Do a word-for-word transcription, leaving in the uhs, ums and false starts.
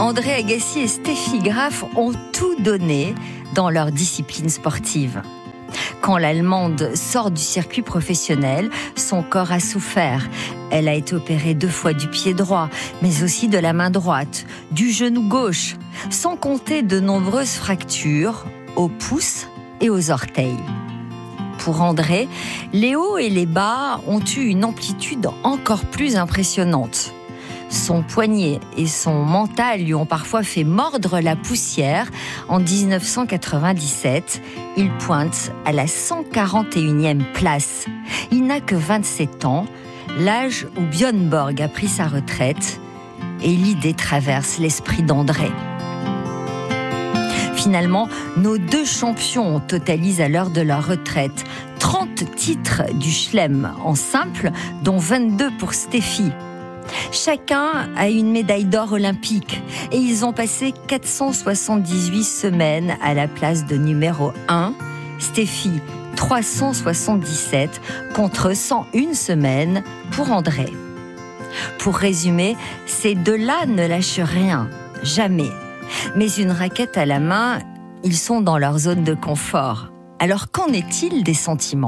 André Agassi et Steffi Graf ont tout donné dans leur discipline sportive. Quand l'Allemande sort du circuit professionnel, son corps a souffert. Elle a été opérée deux fois du pied droit, mais aussi de la main droite, du genou gauche, sans compter de nombreuses fractures aux pouces et aux orteils. Pour André, les hauts et les bas ont eu une amplitude encore plus impressionnante. Son poignet et son mental lui ont parfois fait mordre la poussière. En dix-neuf cent quatre-vingt-dix-sept, il pointe à la cent quarante et unième place. Il n'a que vingt-sept ans, l'âge où Björn Borg a pris sa retraite, et l'idée traverse l'esprit d'André. Finalement, nos deux champions totalisent à l'heure de leur retraite trente titres du Chelem en simple, dont vingt-deux pour Steffi. Chacun a une médaille d'or olympique et ils ont passé quatre cent soixante-dix-huit semaines à la place de numéro un, Steffi trois cent soixante-dix-sept contre cent une semaines pour André. Pour résumer, ces deux-là ne lâchent rien, jamais. Mais une raquette à la main, ils sont dans leur zone de confort. Alors qu'en est-il des sentiments ?